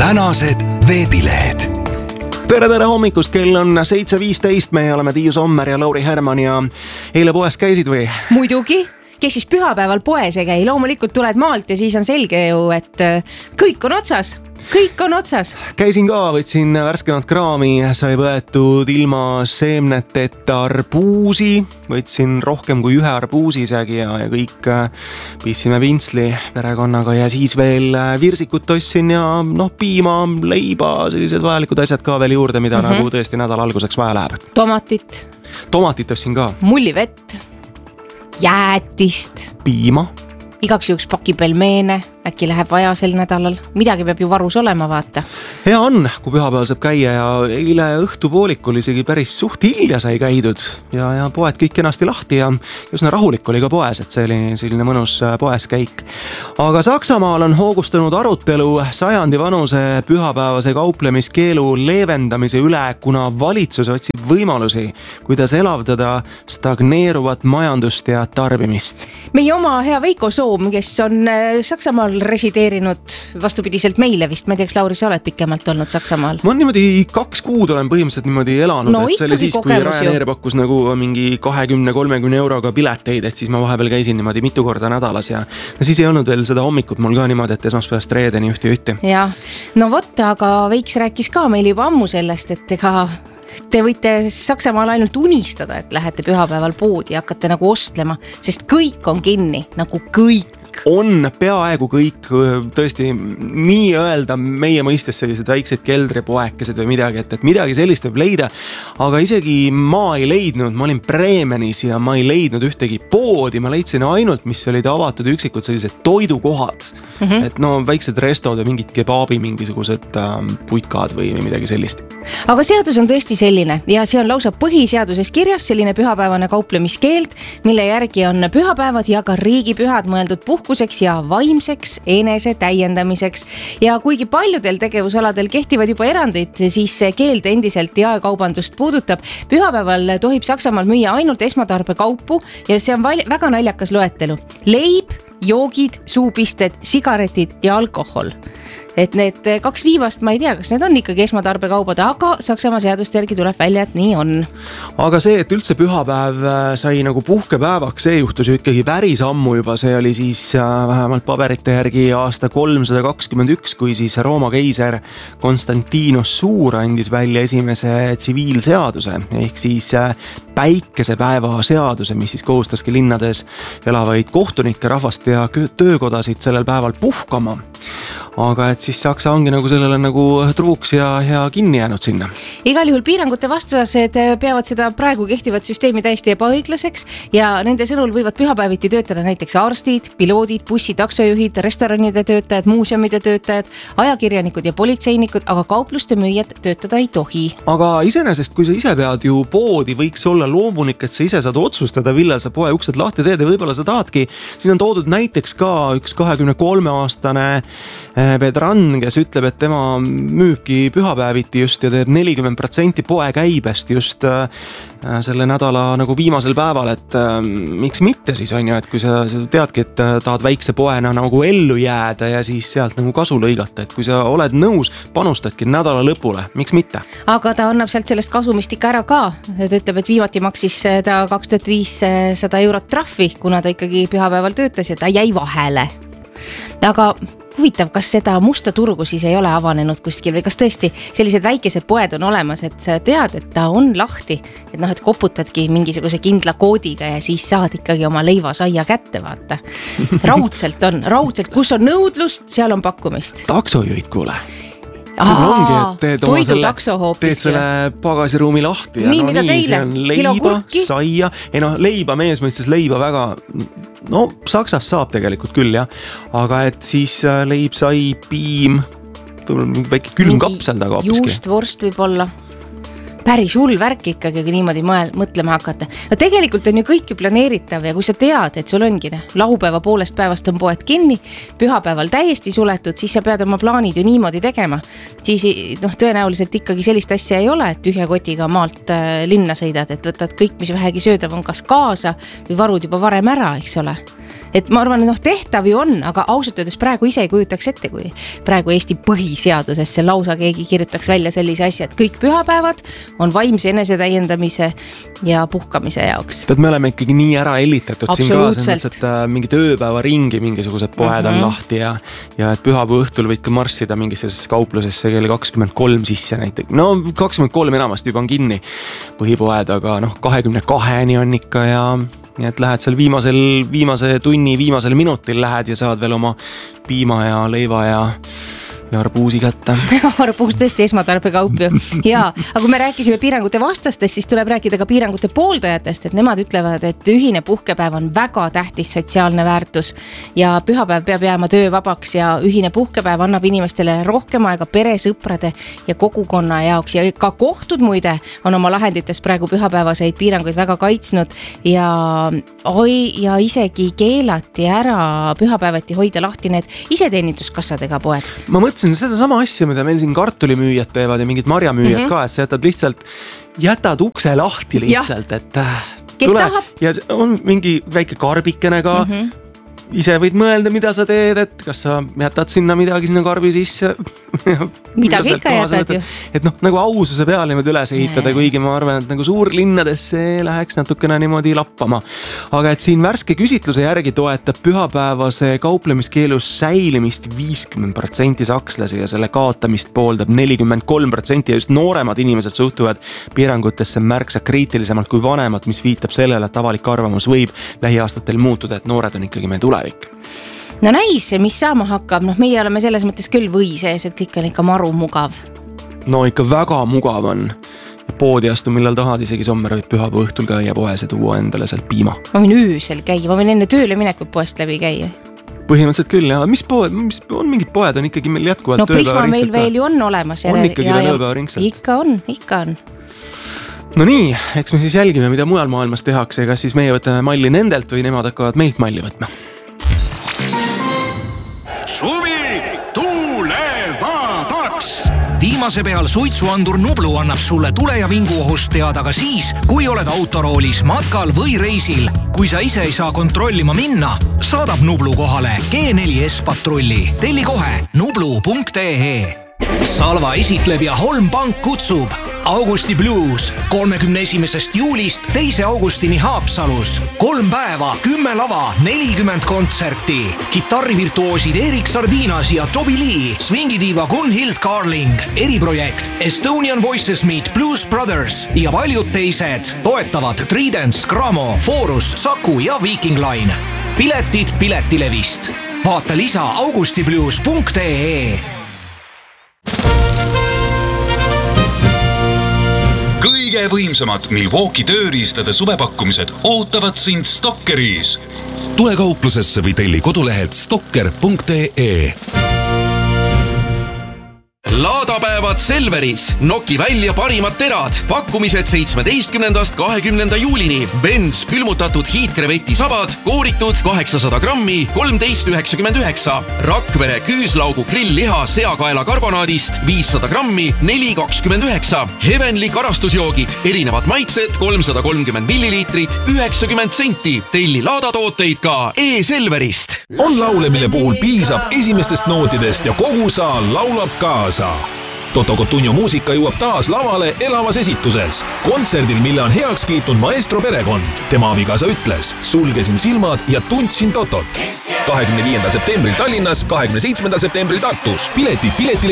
tänased veebilehed. Tere hommikust, kell on 7.15, me oleme Tiiu Sommer ja Lauri Herman ja eile poes käisid või? Muidugi, kes siis pühapäeval poes ei käi, loomulikult tuled maalt ja siis on selge ju, et kõik on otsas. Käisin ka, võtsin värskemat kraami, sai võetud ilma seemneteta arbuusi, võtsin rohkem kui ühe arbuusi isegi ja kõik pissime vintsli perekonnaga ja siis veel virsikut ostsin ja piima, leiba, sellised vajalikud asjad ka veel juurde, mida nagu tõesti nädala alguseks vaja läheb. Tomatit ostsin ka. Mullivett, jäätist, piima. Igaks juhuks paki pelmeene, äkki läheb vaja sel nädalal. Midagi peab ju varus olema, vaata. Hea on, kui pühapäeval saab käia ja eile õhtupoolikul isegi päris suht hilja sai käidud ja poed kõik kenasti lahti ja üsna rahulik oli ka poes, et see oli selline mõnus poes käik. Aga Saksamaal on hoogustanud arutelu 100 vanuse pühapäevase kauplemiskeelu leevendamise üle, kuna valitsus otsib võimalusi, kuidas elavdada stagneeruvat majandust ja tarbimist. Meie oma hea Veiko Soom, kes on Saksamaal resideerinud vastupidiselt meile vist. Ma ei teaks, Lauri, sa oled pikemalt olnud Saksamaal. Ma niimoodi 2 kuud olen põhimõtteliselt niimoodi elanud, et see oli siis, kui Ryanair pakkus nagu mingi 20-30 euroga pileteid, et siis ma vahepeal käisin niimoodi mitu korda nädalas ja siis ei olnud veel seda hommikut mul ka niimoodi, et esmaspäevast reedeni ühti. Ja, aga Veiks rääkis ka meil juba ammu sellest, et ega te võite Saksamaal ainult unistada, et lähete pühapäeval poodi ja hakkate nagu ostlema, sest kõik on kinni, nagu kõik. On peaaegu kõik, tõesti nii öelda meie mõistes sellised väiksed keldripoekesed või midagi, et midagi sellist võib leida, aga isegi ma ei leidnud, ma olin Bremenis ja ma ei leidnud ühtegi poodi, ma leidsin ainult, mis olid avatud üksikud sellised toidukohad, et väiksed restod ja mingid kebabi, mingisugused puikad või midagi sellist. Aga seadus on tõesti selline ja see on lausa põhiseaduses kirjas selline pühapäevane kauplemiskeeld, mille järgi on pühapäevad ja ka riigipühad mõeldud puhkuseks ja vaimseks enese täiendamiseks. Ja kuigi paljudel tegevusaladel kehtivad juba erandid, siis see keeld endiselt jaekaubandust puudutab. Pühapäeval tohib Saksamaal müüa ainult esmatarbekaupu ja see on väga naljakas loetelu. Leib, joogid, suupisted, sigaretid ja alkohol. Et need 2 viimast ma ei tea, kas need on ikkagi esmatarbekaubad, aga Saksamaa seaduste järgi tuleb välja, et nii on. Aga see, et üldse pühapäev sai nagu puhkepäevaks, see juhtus ju ikkagi päris ammu juba, see oli siis vähemalt paberite järgi aasta 321, kui siis Rooma keiser Konstantinos Suur andis välja esimese tsiviilseaduse, ehk siis päikesepäeva seaduse, mis siis kohustaski linnades elavaid kohtunikke, rahvast ja töökodasid sellel päeval puhkama. Aga et siis Saksa ongi nagu sellele nagu truuks ja kinni jäänud sinna. Igal juhul piirangute vastased peavad seda praegu kehtivat süsteemi täiesti ebaõiglaseks ja nende sõnul võivad pühapäeviti töötada näiteks arstid, piloodid, bussi, taksojuhid, restoranide töötajad, muuseumide töötajad, ajakirjanikud ja politseinikud, aga kaupluste müüjad töötada ei tohi. Aga iseenesest, kui sa ise pead ju poodi, võiks olla loomulik, et sa ise saad otsustada, millal sa poe uksed lahti teed ja võib-olla sa tahadki. Siin on toodud näiteks ka üks 23-aastane Pedran, kes ütleb, et tema müübki pühapäeviti just ja teeb 40% poe käibest just selle nädala nagu viimasel päeval, et miks mitte siis on ju, et kui sa teadki, et tahad väikse poena nagu ellu jääda ja siis sealt nagu kasu lõigata, et kui sa oled nõus, panustadki nädala lõpule, miks mitte? Aga ta annab sealt sellest kasumist ikka ära ka, et ütleb, et viimati maksis ta 2500 eurot trahvi, kuna ta ikkagi pühapäeval töötas ja ta jäi vahele. Aga huvitav, kas seda musta turgu siis ei ole avanenud kuskil või kas tõesti sellised väikesed poed on olemas, et sa tead, et ta on lahti, et koputadki mingisuguse kindla koodiga ja siis saad ikkagi oma leivasaia kätte, vaata. Raudselt, kus on nõudlust, seal on pakkumist. Taksojuhid, kuule. Toidutakso hoopis. Teed selle pagasiruumi lahti ja nii, mida teile? Leiba, saia. Leiba, mees mõistes leiba väga, Saksas saab tegelikult küll, jah. Aga et siis leib, sai, piim, väike külm kapsel taga hoopiski. Juust, vorst võib olla. Päris hull värk ikkagi, kui niimoodi mõtlema hakata. No tegelikult on ju kõik ju planeeritav ja kui sa tead, et sul ongi laupäeva poolest päevast on poed kinni, pühapäeval täiesti suletud, siis sa pead oma plaanid ju niimoodi tegema. Siis tõenäoliselt ikkagi sellist asja ei ole, et tühja kotiga maalt linna sõidad, et võtad kõik, mis vähegi söödav on kas kaasa või varud juba varem ära, eks ole. et ma arvan, et tehtav ju on, aga ausalt öeldes praegu ise ei kujutaks ette, kui praegu Eesti põhiseadusesse lausa keegi kirjutaks välja sellise asja, et kõik pühapäevad on vaimse enesetäiendamise ja puhkamise jaoks. Me oleme ikkagi nii ära ellitatud siin ka, et mingid ööpäeva ringi mingisugused poed on lahti ja et pühapäeva õhtul võid ka marssida mingisugusesse kauplusesse kell 23 sisse näiteks. No 23 enamasti juba on kinni põhipoed, aga 22-ni on ikka ja nii et lähed seal viimase tunni viimasel minutil lähed ja saad veel oma piima ja leiva ja arbuusi kätte. Arbuus tõesti esmatarbekaup ju. Jaa, aga kui me rääkisime piirangute vastastest, siis tuleb rääkida ka piirangute pooldajatest, et nemad ütlevad, et ühine puhkepäev on väga tähtis sotsiaalne väärtus ja pühapäev peab jääma töövabaks ja ühine puhkepäev annab inimestele rohkem aega pere, sõprade ja kogukonna jaoks ja ka kohtud muide on oma lahendites praegu pühapäevaseid piiranguid väga kaitsnud ja isegi keelati ära pühapäevati hoida lahti need iseteeninduskassadega poed. Ma mõtlesin seda sama asja, mida meil siin kartulimüüjad teevad ja mingid marjamüüjad ka, et sa jätad ukse lahti lihtsalt, et kes tahab? Ja on mingi väike karbikene ka, ise võid mõelda, mida sa teed, et kas sa jätad sinna midagi sinna karbi sisse. Midagi ikka jätad ju. Et nagu aususe peale niimoodi üles ehitada, kuigi ma arvan, et nagu suurlinnadesse läheks natukene niimoodi lappama. Aga et siin värske küsitluse järgi toetab pühapäevase kauplemiskeelus säilimist 50% sakslasi ja selle kaotamist pooldab 43% ja just nooremad inimesed suhtuvad piirangutesse märksa kriitilisemalt kui vanemad, mis viitab sellele, et avalik arvamus võib lähiaastatel muutuda, et noored on ikkagi meie tulevik. No näis, mis saama hakkab, meie oleme selles mõttes küll või sees, et kõik on ikka maru mugav. No ikka väga mugav on. Ja poodi astu millal tahad, isegi sommer võib pühapäeva õhtul käia poes ja tuua endale sealt piima. Ma võin öösel käia, ma võin enne tööle minekut poest läbi käia. Põhimõtteliselt küll, ja mis on mingid poed, on ikkagi meil jätkuvalt Prisma meil veel ju on olemas. On ikkagi veel ööpäevaringselt. Ikka on. No nii, eks me siis jälgime, mida mujal maailmas tehakse, kas siis meie võtame malli nendelt või nemad hakkavad meilt malli võtma. Suvi tulevabaks! Viimase peal suitsuandur Nublu annab sulle tule- ja vinguohust teada ka siis, kui oled autoroolis, matkal või reisil. Kui sa ise ei saa kontrollima minna, saadab Nublu kohale G4S patrulli. Telli kohe nublu.ee. Salva esitleb ja Holm Pank kutsub Augusti Blues 31. juulist 2. augustini Haapsalus. 3 päeva, 10 lava, 40 kontserti. Kitarrivirtuoosid Erik Sardinas ja Toby Lee, swingidiiva Gunhild Carling, eriprojekt Estonian Voices Meet Blues Brothers ja paljud teised. Toetavad Tridents, Gramo, Forus, Saku ja Viking Line. Piletid Piletilevist. Vaata lisa augustiblues.ee. Kõige võimsamad Milwaukee tööriistade suvepakkumised ootavad sind Stockeris. Tule kauplusesse või telli kodulehelt stocker.ee. Laadapäevad Selveris. Noki välja parimad terad. Pakkumised 17. 20. juulini. Benz külmutatud hiidkreveti sabad, kooritud 800 grammi, 13,99. Rakvere küüslaugu grillliha seakaela karbonaadist 500 grammi, 4,29. Heavenly karastusjoogid, erinevad maitsed 330 milliliitrit, 90 senti. Telli laadatooteid ka E-Selverist. On laule, mille puhul piisab esimestest nootidest ja kogu saal laulab kaasa. Toto Cotugno muusika jõuab taas lavale elavas esituses. Kontserdil, mille on heaks kiitnud maestro perekond. Tema abikaasa ütles, sulgesin silmad ja tundsin Totot. 25. septembril Tallinnas, 27. septembril Tartus. Piletid